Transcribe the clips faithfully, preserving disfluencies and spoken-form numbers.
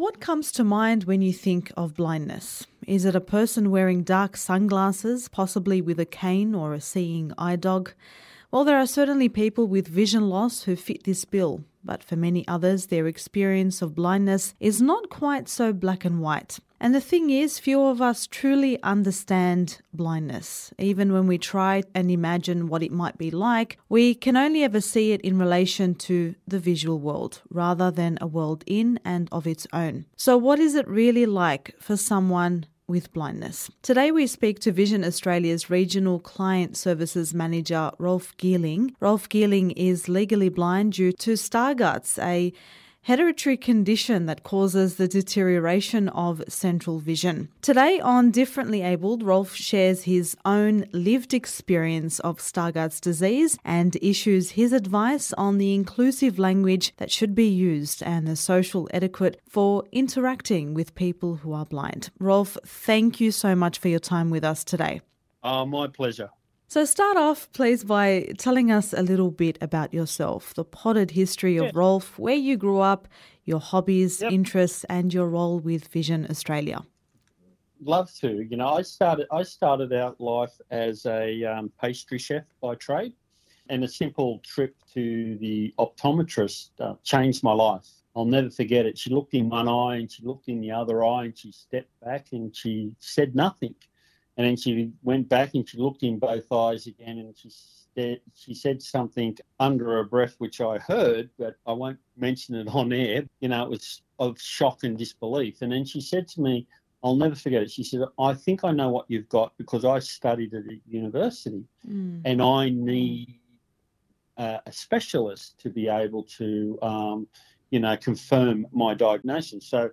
What comes to mind when you think of blindness? Is it a person wearing dark sunglasses, possibly with a cane or a seeing eye dog? Well, there are certainly people with vision loss who fit this bill, but for many others, their experience of blindness is not quite so black and white. And the thing is, few of us truly understand blindness. Even when we try and imagine what it might be like, we can only ever see it in relation to the visual world, rather than a world in and of its own. So what is it really like for someone with blindness? Today we speak to Vision Australia's Regional Client Services Manager, Rolf Geerling. Rolf Geerling is legally blind due to Stargardt's, a hereditary condition that causes the deterioration of central vision. Today on Differently Abled, Rolf shares his own lived experience of Stargardt's disease and issues his advice on the inclusive language that should be used and the social etiquette for interacting with people who are blind. Rolf, thank you so much for your time with us today. Uh, my pleasure. So start off, please, by telling us a little bit about yourself, the potted history of yeah. Rolf, where you grew up, your hobbies, yep. interests, and your role with Vision Australia. Love to. You know, I started I started out life as a um, pastry chef by trade, and a simple trip to the optometrist uh, changed my life. I'll never forget it. She looked in one eye and she looked in the other eye and she stepped back and she said nothing. And then she went back and she looked in both eyes again and she said, she said something under her breath, which I heard, but I won't mention it on air. You know, it was of shock and disbelief. And then she said to me, I'll never forget it. She said, I think I know what you've got because I studied at a university mm. and I need uh, a specialist to be able to, um, you know, confirm my diagnosis. So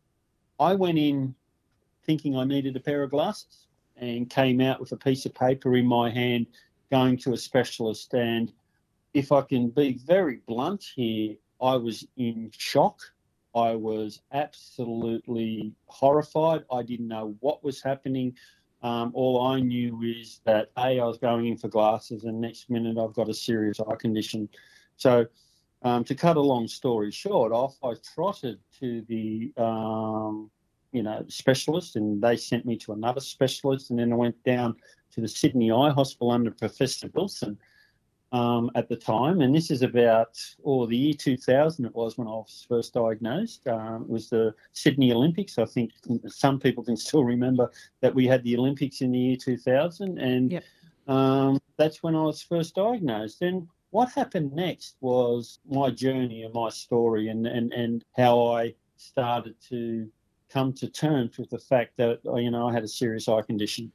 I went in thinking I needed a pair of glasses, and came out with a piece of paper in my hand going to a specialist. And if I can be very blunt here, I was in shock. I was absolutely horrified. I didn't know what was happening. Um, all I knew is that, A, I was going in for glasses, and next minute I've got a serious eye condition. So um, to cut a long story short, off I trotted to the... Um, you know, specialist, and they sent me to another specialist, and then I went down to the Sydney Eye Hospital under Professor Wilson um, at the time, and this is about, or oh, the year two thousand it was when I was first diagnosed. Um, it was the Sydney Olympics. I think some people can still remember that we had the Olympics in the year two thousand, and yep. um, that's when I was first diagnosed. And what happened next was my journey and my story, and, and, and how I started to come to terms with the fact that, you know, I had a serious eye condition.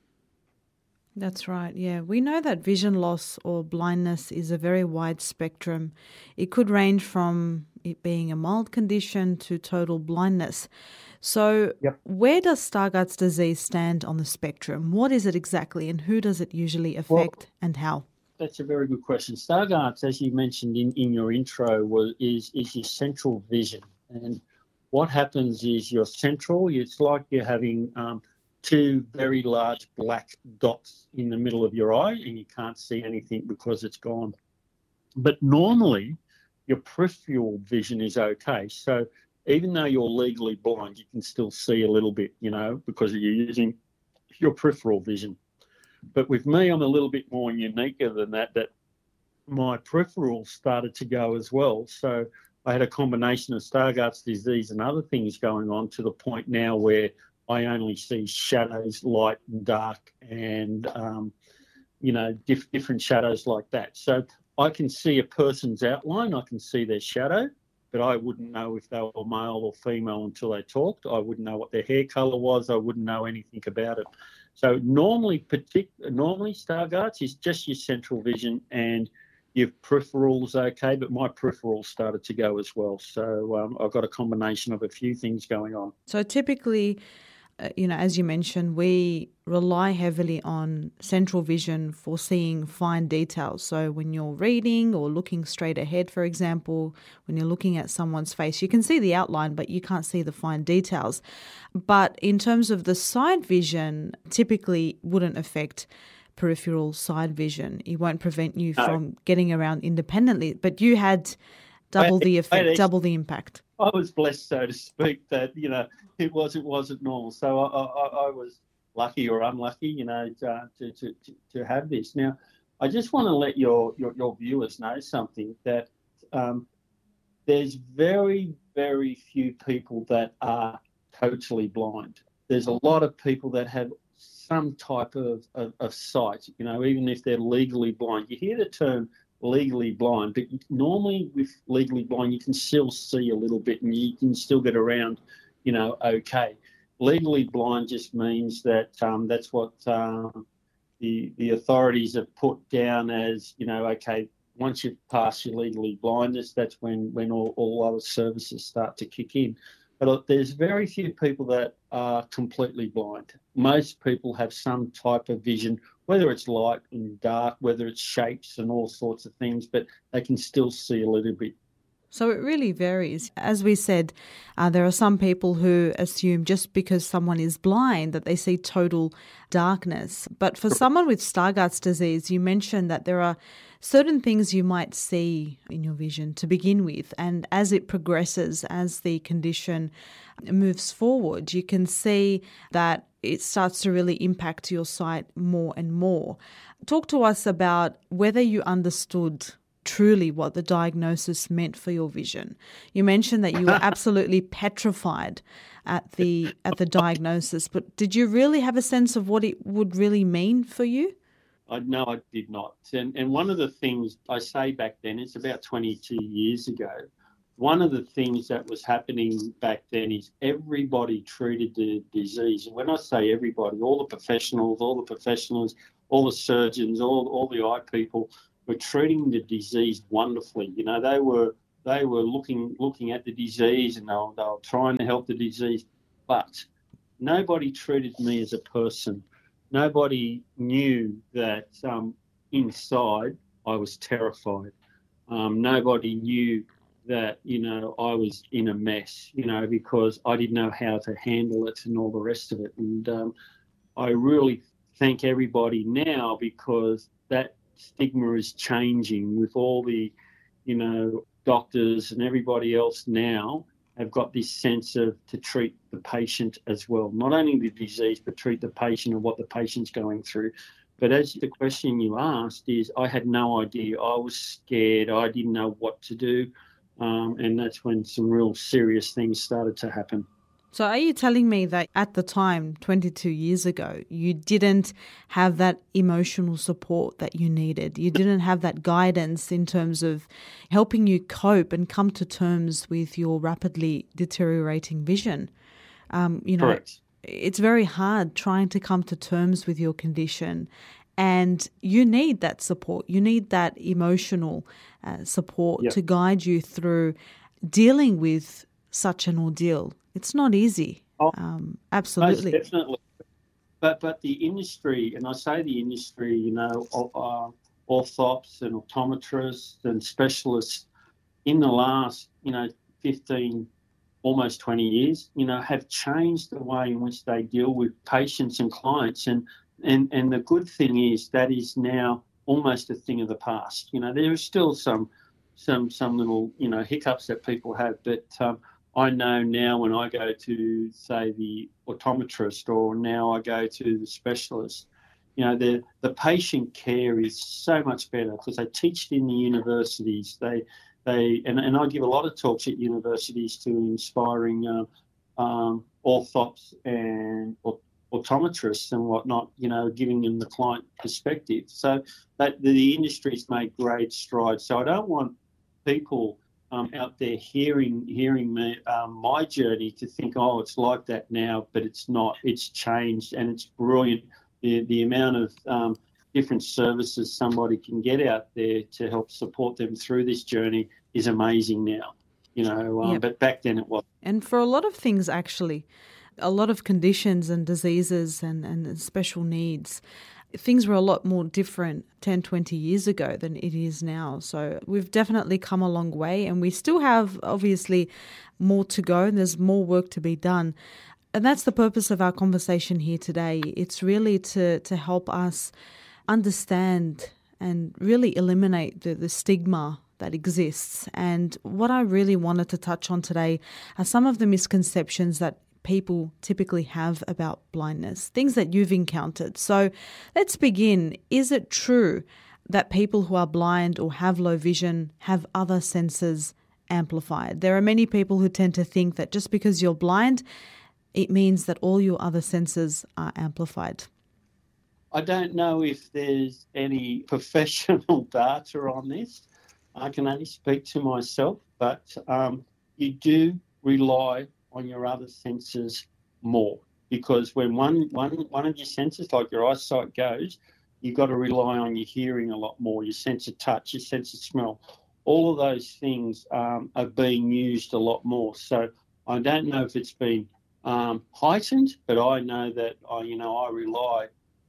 That's right, yeah. We know that vision loss or blindness is a very wide spectrum. It could range from it being a mild condition to total blindness. So yep. where does Stargardt's disease stand on the spectrum? What is it exactly, and who does it usually affect well, and how? That's a very good question. Stargardt's, as you mentioned in, in your intro, was is, is your central vision. And what happens is your central, it's like you're having um, two very large black dots in the middle of your eye and you can't see anything because it's gone. But normally your peripheral vision is okay. So even though you're legally blind, you can still see a little bit, you know, because you're using your peripheral vision. But with me, I'm a little bit more unique than that, that my peripheral started to go as well. So I had a combination of Stargardt's disease and other things going on to the point now where I only see shadows, light and dark, and, um, you know, diff- different shadows like that. So I can see a person's outline, I can see their shadow, but I wouldn't know if they were male or female until they talked. I wouldn't know what their hair colour was. I wouldn't know anything about it. So normally, partic- normally Stargardt's is just your central vision and your peripheral's okay, but my peripheral started to go as well. So um, I've got a combination of a few things going on. So typically, uh, you know, as you mentioned, we rely heavily on central vision for seeing fine details. So when you're reading or looking straight ahead, for example, when you're looking at someone's face, you can see the outline, but you can't see the fine details. But in terms of the side vision, typically wouldn't affect peripheral side vision. It won't prevent you no. from getting around independently. But you had double I, the I, effect, actually, double the impact. I was blessed, so to speak, that, you know, it was, it wasn't normal. So I, I, I was lucky or unlucky, you know, to, to, to, to have this. Now, I just want to let your, your, your viewers know something, that um, there's very, very few people that are totally blind. There's a lot of people that have some type of, of, of sight, you know, even if they're legally blind. You hear the term legally blind, but normally with legally blind, you can still see a little bit and you can still get around, you know, okay. Legally blind just means that um, that's what um, the, the authorities have put down as, you know, okay, once you've passed your legally blindness, that's when, when all, all other services start to kick in. But there's very few people that are completely blind. Most people have some type of vision, whether it's light and dark, whether it's shapes and all sorts of things, but they can still see a little bit. So it really varies. As we said, uh, there are some people who assume just because someone is blind that they see total darkness. But for someone with Stargardt's disease, you mentioned that there are certain things you might see in your vision to begin with. And as it progresses, as the condition moves forward, you can see that it starts to really impact your sight more and more. Talk to us about whether you understood truly what the diagnosis meant for your vision. You mentioned that you were absolutely petrified at the at the diagnosis, but did you really have a sense of what it would really mean for you? I no, I did not. And and one of the things I say back then, it's about twenty-two years ago, one of the things that was happening back then is everybody treated the disease. And when I say everybody, all the professionals, all the professionals, all the surgeons, all all the eye people were treating the disease wonderfully. You know, they were they were looking looking at the disease and they were, they were trying to help the disease, but nobody treated me as a person. Nobody knew that um, inside I was terrified. Um, nobody knew that, you know, I was in a mess, you know, because I didn't know how to handle it and all the rest of it. And um, I really thank everybody now, because that stigma is changing with all the, you know, doctors and everybody else now have got this sense of to treat the patient as well. Not only the disease, but treat the patient and what the patient's going through. But as the question you asked is, I had no idea. I was scared. I didn't know what to do. Um, and that's when some real serious things started to happen. So are you telling me that at the time, twenty-two years ago, you didn't have that emotional support that you needed? You didn't have that guidance in terms of helping you cope and come to terms with your rapidly deteriorating vision? Um, you know, Correct. It's very hard trying to come to terms with your condition, and you need that support. You need that emotional uh, support Yep. to guide you through dealing with such an ordeal. It's not easy. Oh, um, absolutely. Most definitely. But but the industry, and I say the industry, you know, uh, orthopts and optometrists and specialists in the last, you know, fifteen, almost twenty years, you know, have changed the way in which they deal with patients and clients. And, and, and the good thing is that is now almost a thing of the past. You know, there are still some some some little, you know, hiccups that people have, but um, I know now when I go to, say, the optometrist, or now I go to the specialist, you know, the the patient care is so much better because they teach it in the universities. They they and, and I give a lot of talks at universities to inspiring uh, um, orthops and optometrists and whatnot, you know, giving them the client perspective. So that the industry's made great strides. So I don't want people Um, out there hearing hearing me, um, my journey to think, oh, it's like that now, but it's not. It's changed, and it's brilliant. The the amount of um, different services somebody can get out there to help support them through this journey is amazing now. You know, um, Yep. but back then it was. And for a lot of things, actually, a lot of conditions and diseases and, and special needs, things were a lot more different ten, twenty years ago than it is now. So we've definitely come a long way, and we still have, obviously, more to go, and there's more work to be done. And that's the purpose of our conversation here today. It's really to, to help us understand and really eliminate the, the stigma that exists. And what I really wanted to touch on today are some of the misconceptions that people typically have about blindness, things that you've encountered. So let's begin. Is it true that people who are blind or have low vision have other senses amplified? There are many people who tend to think that just because you're blind, it means that all your other senses are amplified. I don't know if there's any professional data on this. I can only speak to myself, but um, you do rely on your other senses more, because when one, one, one of your senses, like your eyesight, goes, you've got to rely on your hearing a lot more, your sense of touch, your sense of smell. All of those things um, are being used a lot more. So I don't know if it's been um, heightened, but I know that I, you know, I rely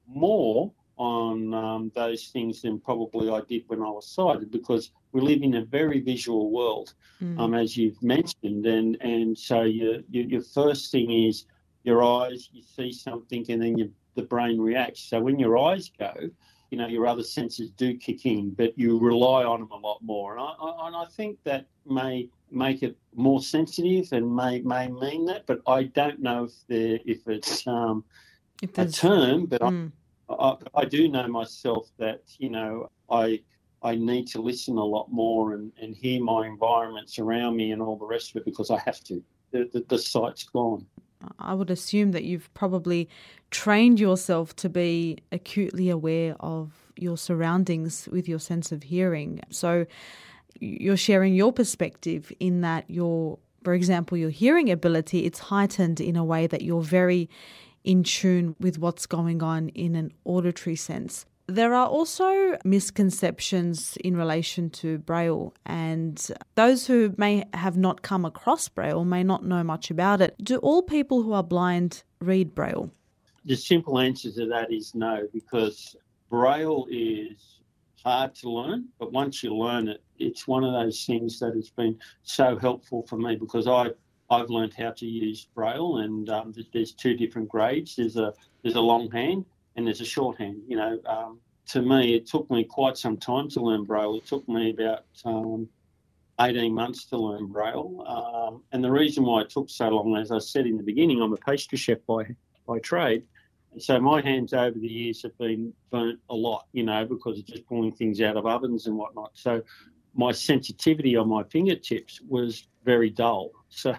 more on um, those things than probably I did when I was sighted, because we live in a very visual world, mm. um, as you've mentioned, and and so your, your your first thing is your eyes. You see something, and then you, the brain reacts. So when your eyes go, you know, your other senses do kick in, but you rely on them a lot more. And I, I, and I think that may make it more sensitive and may may mean that, but I don't know if there if it's um, if a term, but mm. I, I I do know myself that, you know, I I need to listen a lot more and, and hear my environments around me and all the rest of it, because I have to. The, the, the sight's gone. I would assume that you've probably trained yourself to be acutely aware of your surroundings with your sense of hearing. So you're sharing your perspective in that your, for example, your hearing ability, it's heightened in a way that you're very in tune with what's going on in an auditory sense. There are also misconceptions in relation to Braille, and those who may have not come across Braille may not know much about it. Do all people who are blind read Braille? The simple answer to that is no, because Braille is hard to learn, but once you learn it, it's one of those things that has been so helpful for me, because I I've learned how to use Braille, and um, there's two different grades. There's a there's a longhand and there's a shorthand. You know, um, to me, it took me quite some time to learn Braille. It took me about um, eighteen months to learn Braille, um, and the reason why it took so long, as I said in the beginning, I'm a pastry chef by by trade. So my hands over the years have been burnt a lot, you know, because of just pulling things out of ovens and whatnot. So my sensitivity on my fingertips was very dull. So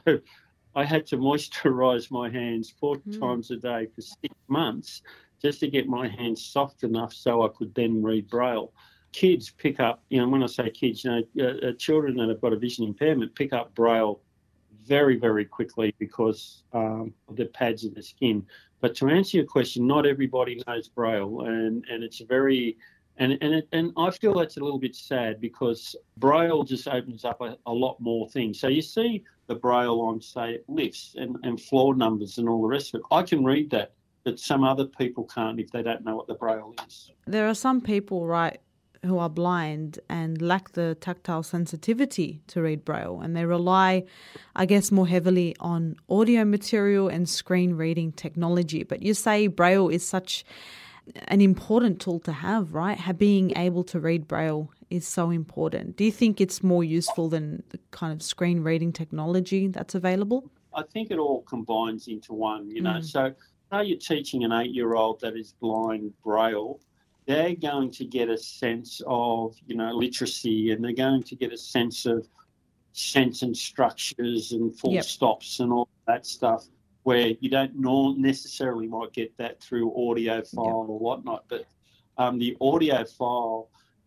I had to moisturise my hands four mm. times a day for six months just to get my hands soft enough so I could then read Braille. Kids pick up, you know, when I say kids, you know, uh, children that have got a vision impairment pick up Braille very, very quickly because um, of the pads of the skin. But to answer your question, not everybody knows Braille, and, and it's very, and and it, and I feel that's a little bit sad, because Braille just opens up a, a lot more things. So you see the Braille on, say, lifts and, and floor numbers and all the rest of it. I can read that, but some other people can't if they don't know what the Braille is. There are some people, right, who are blind and lack the tactile sensitivity to read Braille, and they rely, I guess, more heavily on audio material and screen reading technology. But you say Braille is such an important tool to have, right? Being able to read Braille is so important. Do you think it's more useful than the kind of screen reading technology that's available? I think it all combines into one, you know. Mm. So now you're teaching an eight-year-old that is blind Braille, they're going to get a sense of, you know, literacy, and they're going to get a sense of sentence structures and full yep. stops and all that stuff, where you don't necessarily might get that through audio file yep. or whatnot. But um, the audio file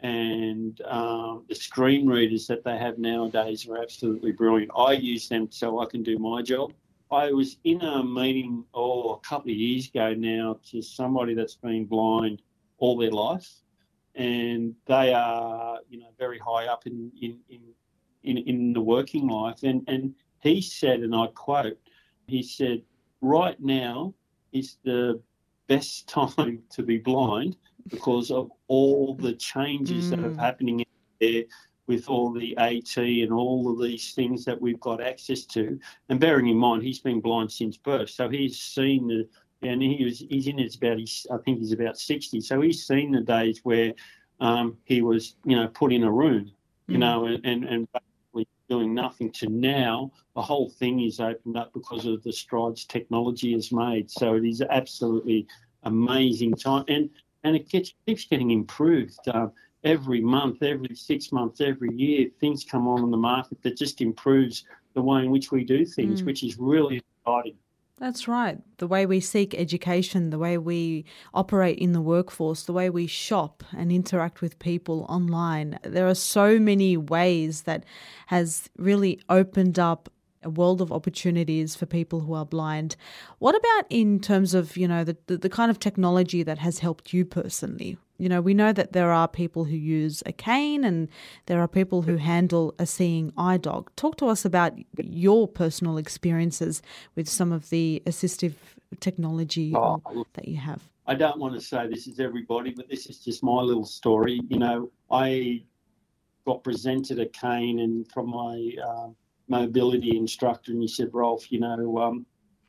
and um, the screen readers that they have nowadays are absolutely brilliant. I use them so I can do my job. I was in a meeting oh, a couple of years ago now to somebody that's been blind all their life, and they are, you know, very high up in in in, in, in the working life. And, and he said, and I quote, he said, right now is the best time to be blind because of all the changes mm. that are happening in there with all the AT and all of these things that we've got access to. And bearing in mind, he's been blind since birth, so he's seen the And he was, he's in his about, his, I think he's about sixty. So he's seen the days where um, he was, you know, put in a room you know, and, and, and basically doing nothing to now, the whole thing is opened up because of the strides technology has made. So it is absolutely amazing time. And, and it gets, keeps getting improved. Uh, every month, every six months, every year, things come on in the market that just improves the way in which we do things, mm. which is really exciting. That's right. The way we seek education, the way we operate in the workforce, the way we shop and interact with people online. There are so many ways that has really opened up a world of opportunities for people who are blind. What about in terms of, you know, the, the, the kind of technology that has helped you personally? You know, we know that there are people who use a cane and there are people who handle a seeing eye dog. Talk to us about your personal experiences with some of the assistive technology oh, that you have. I don't want to say this is everybody, but this is just my little story. You know, I got presented a cane and from my uh, mobility instructor, and he said, Rolf, you know, um,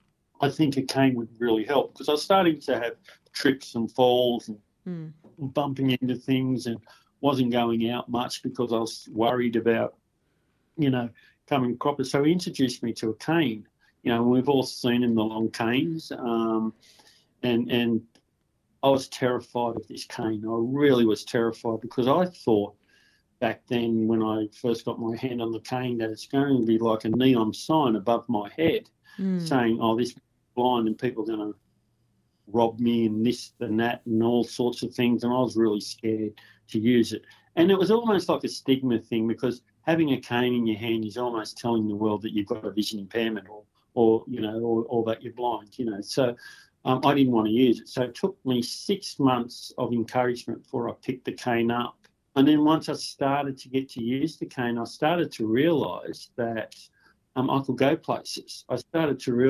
I think a cane would really help, because I was starting to have trips and falls and mm. bumping into things and wasn't going out much because I was worried about, you know, coming cropper. So he introduced me to a cane. You know, we've all seen him, the long canes, um, and and I was terrified of this cane. I really was terrified, because I thought back then when I first got my hand on the cane that it's going to be like a neon sign above my head mm. saying, oh, this is blind and people are going to rob me and this and that and all sorts of things. And I was really scared to use it. And it was almost like a stigma thing, because having a cane in your hand is almost telling the world that you've got a vision impairment or, or you know, or, or that you're blind, you know. So um, I didn't want to use it. So it took me six months of encouragement before I picked the cane up. And then once I started to get to use the cane, I started to realise that um, I could go places. I started to realise